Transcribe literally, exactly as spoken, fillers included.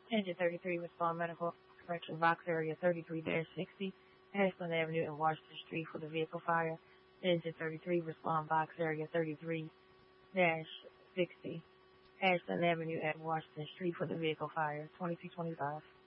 Engine thirty-three, respond medical correction box area thirty-three sixty, Ashland Avenue and Washington Street for the vehicle fire. Engine thirty-three, respond box area thirty-three sixty, Ashland Avenue and Washington Street for the vehicle fire. twenty-two twenty-five.